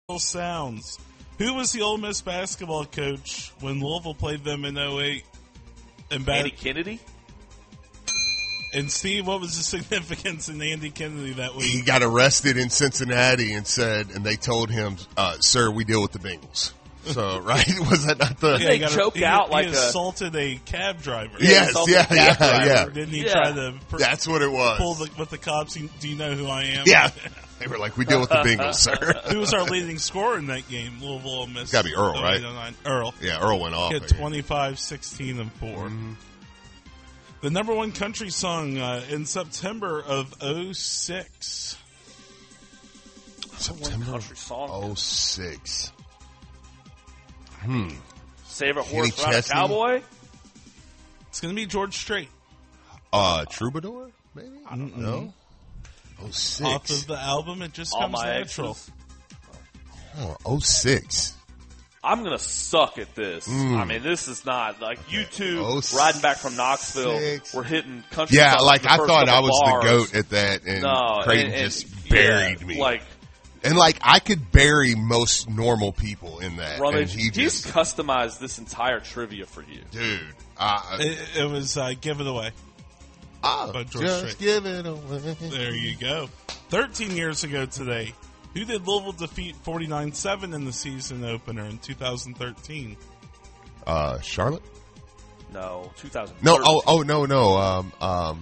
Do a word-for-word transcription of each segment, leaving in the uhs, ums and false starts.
Sounds. Who was the Ole Miss basketball coach when Louisville played them in oh eight? And Andy Kennedy? And Steve, what was the significance in Andy Kennedy that week? He got arrested in Cincinnati and said, and they told him, uh, sir, we deal with the Bengals. So, right? Was that not the... Yeah, they choke he, out he like he a... assaulted a cab driver. Yes, yeah, yeah, driver. yeah. Didn't he yeah. try to... Per- That's what it was. Pull the, with the cops, do you know who I am? Yeah. They were like, we deal with the Bengals, sir. Who was our leading scorer in that game? Louisville, Ole Miss. It's got to be Earl, right? Earl. Yeah, Earl went off. He had twenty-five, sixteen, and four. Mm-hmm. The number one country song uh, in September of oh six. September country song. oh six. Hmm. Save a Kenny horse, ride a Chesney? cowboy? It's going to be George Strait. Uh, Troubadour, maybe? I don't know. oh six. Off of the album, It Just All Comes My Natural. Exes. Oh, oh six. I'm going to suck at this. Mm. I mean, this is not like you two Oh, riding back from Knoxville. six. We're hitting country. Yeah, songs like in the I first thought I couple was bars. the GOAT at that, and No, Creighton and- and- just buried yeah, me. Like, and like I could bury most normal people in that. Rummage, and he he's just, customized this entire trivia for you. dude. Uh, It, it was uh, Give It Away. uh, by George just Strait. give it away. There you go. thirteen years ago today, who did Louisville defeat forty-nine seven in the season opener in two thousand thirteen? Uh, Charlotte? No, two thousand. No, oh, oh, no, no. Um, um,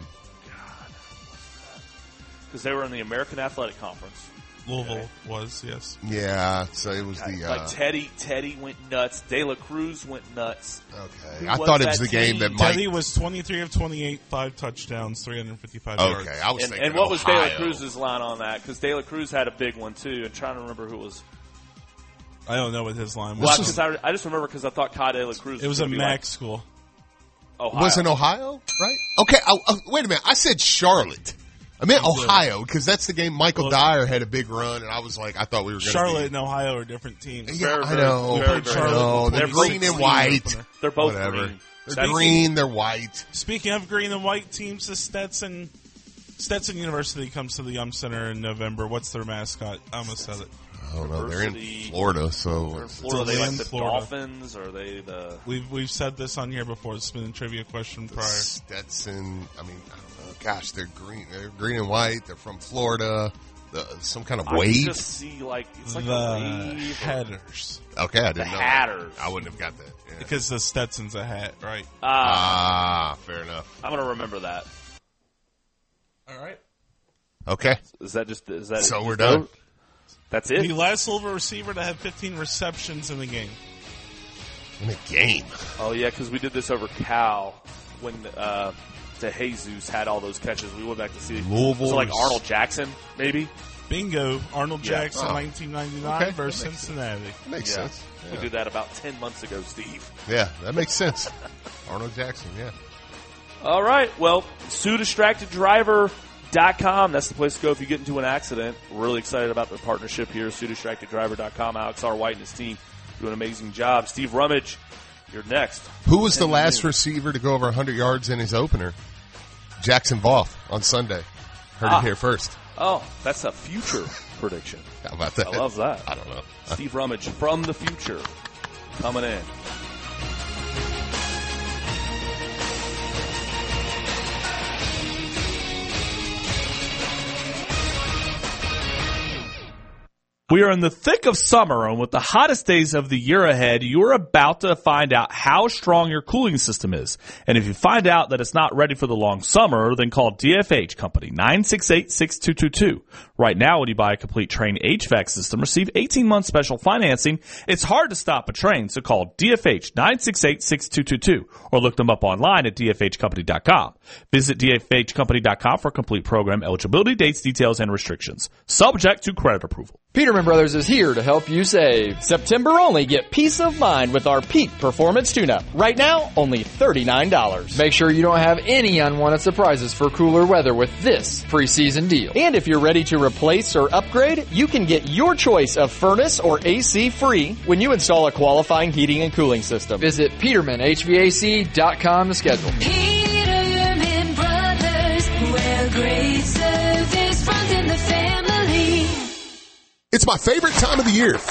because they were in the American Athletic Conference. Louisville Okay. was, yes. yeah. So it was the. Like Uh, Teddy, Teddy went nuts. De La Cruz went nuts. okay, Who I was thought it was that the game team? that Mike. Teddy was twenty-three of twenty-eight, five touchdowns, three hundred fifty-five yards. Okay, I was And, thinking. and what was De La Ohio. Cruz's line on that? Because De La Cruz had a big one too. And trying to remember who it was. I don't know what his line Well, was. This is- 'cause I, I just remember because I thought Kai De La Cruz. It was a gonna be MAC like school. Ohio. Was in Ohio, right? Okay, I, uh, wait a minute. I said Charlotte. I meant You did. Ohio because that's the game Michael Well- Dyer had a big run, and I was like, I thought we were going to Charlotte and Ohio are different teams. Yeah, Very, I very- know. very, I very Charlotte. know. They're They're green both and green white. opener. They're both Whatever. green. They're That's- green. They're white. Speaking of green and white teams, the Stetson Stetson University comes to the Yum Center in November. What's their mascot? I almost said it. I don't know. They're in University- Florida, so They're in it's- Florida. Are they like in the Florida. Dolphins? Or are they the? We've we've said this on here before. It's been a trivia question prior. Stetson. I mean, I don't know. Gosh, they're green. They're green and white. They're from Florida. The, some kind of I can wave. just see like it's like a the wave. or- Hatters, Okay, I The didn't know. Hatters. I wouldn't have got that. Yeah. because the Stetson's a hat, right? Ah, Ah, fair enough. I'm gonna remember that. All right. Okay, Is that just? Is that? so it? we're done. That's it. The last Louisville receiver to have fifteen receptions in the game. In a game. Oh yeah, because we did this over Cal when uh, DeJesus had all those catches. We went back to see Louisville was it like was- Arnold Jackson, maybe. Bingo, Arnold Yeah. Jackson, Oh. nineteen ninety-nine Okay, that versus makes Cincinnati. That makes Yeah. sense. We Yeah. did that about ten months ago, Steve. yeah, that makes sense. Arnold Jackson, yeah. All right. Well, sue distracted driver dot com. That's the place to go if you get into an accident. We're really excited about the partnership here. sue distracted driver dot com. Alex R. White and his team do an amazing job. Steve Rummage, you're next. Who was the ten last minutes. receiver to go over one hundred yards in his opener? Jackson Voth on Sunday. Heard Ah. it here first. Oh, that's a future prediction. How about that? I love that. I don't know. Steve Rummage from the future coming in. We are in the thick of summer, and with the hottest days of the year ahead, you're about to find out how strong your cooling system is. And if you find out that it's not ready for the long summer, then call D F H Company, nine six eight, six two two two. Right now, when you buy a complete Train H V A C system, receive eighteen months special financing. It's hard to stop a train, so call D F H, nine six eight, six two two two, or look them up online at D F H company dot com. Visit D F H company dot com for complete program eligibility, dates, details, and restrictions. Subject to credit approval. Peterman Brothers is here to help you save. September only, get peace of mind with our Peak Performance Tune-Up. Right now, only thirty-nine dollars. Make sure you don't have any unwanted surprises for cooler weather with this preseason deal. And if you're ready to replace or upgrade, you can get your choice of furnace or A C free when you install a qualifying heating and cooling system. Visit Peterman H V A C dot com to schedule. Peterman Brothers, where great service runs in the family. It's my favorite time of the year.